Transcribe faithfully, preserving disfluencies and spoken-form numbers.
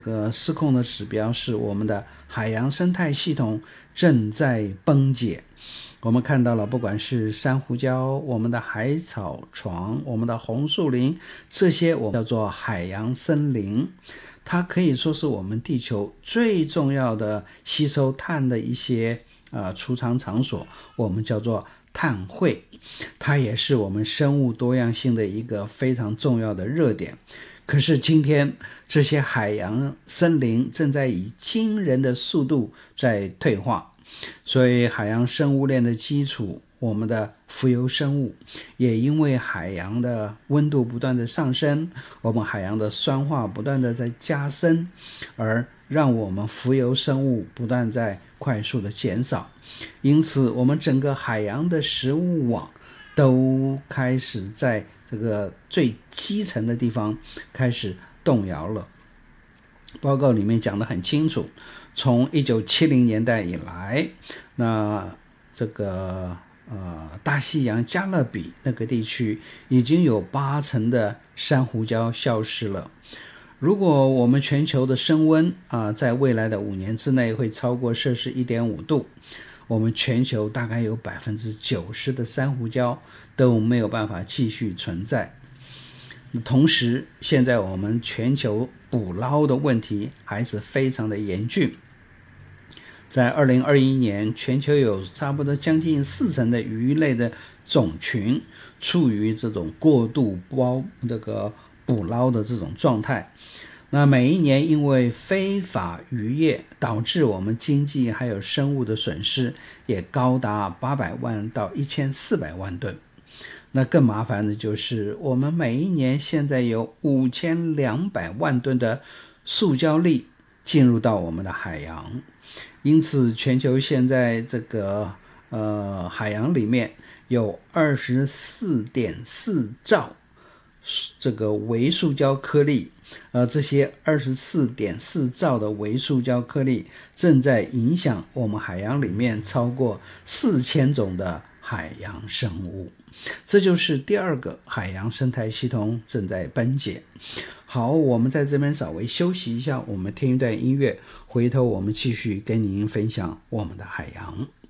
个失控的指标是我们的海洋生态系统正在崩解。我们看到了，不管是珊瑚礁、我们的海草床、我们的红树林，这些我们叫做海洋森林，它可以说是我们地球最重要的吸收碳的一些呃储藏场所，我们叫做碳汇。它也是我们生物多样性的一个非常重要的热点。可是今天这些海洋森林正在以惊人的速度在退化，所以海洋生物链的基础，我们的浮游生物也因为海洋的温度不断的上升，我们海洋的酸化不断的在加深，而让我们浮游生物不断在快速的减少。因此我们整个海洋的食物网都开始在这个最基层的地方开始动摇了。报告里面讲得很清楚，从一九七零年代以来，那这个呃大西洋加勒比那个地区已经有八成的珊瑚礁消失了。如果我们全球的升温啊，在未来的五年之内会超过摄氏 一点五度，我们全球大概有 百分之九十 的珊瑚礁都没有办法继续存在。同时现在我们全球捕捞的问题还是非常的严峻。在二零二一年，全球有差不多将近四成的鱼类的种群处于这种过度包这个捕捞的这种状态。那每一年因为非法渔业导致我们经济还有生物的损失也高达八百万到一千四百万吨。那更麻烦的就是我们每一年现在有五千两百万吨的塑胶粒进入到我们的海洋。因此全球现在这个呃海洋里面有 二十四点四兆这个微塑胶颗粒，呃，这些 二十四点四兆的微塑胶颗粒正在影响我们海洋里面超过四千种的海洋生物。这就是第二个海洋生态系统正在崩解。好，我们在这边稍微休息一下，我们听一段音乐，回头我们继续跟您分享我们的海洋。